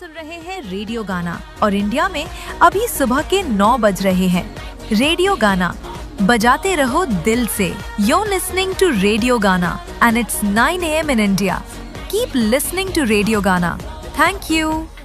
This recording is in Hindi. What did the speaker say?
सुन रहे हैं रेडियो गाना और इंडिया में अभी सुबह के 9 बज रहे हैं। रेडियो गाना बजाते रहो दिल से। You're listening to Radio Gana and it's 9 AM in India. Keep listening to Radio Gana. Thank you.